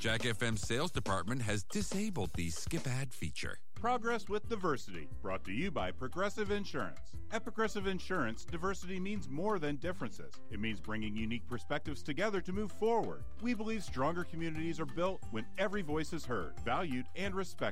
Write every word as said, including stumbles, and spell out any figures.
Jack F M's sales department has disabled the skip ad feature. Progress with Diversity, brought to you by Progressive Insurance. At Progressive Insurance, diversity means more than differences. It means bringing unique perspectives together to move forward. We believe stronger communities are built when every voice is heard, valued, and respected.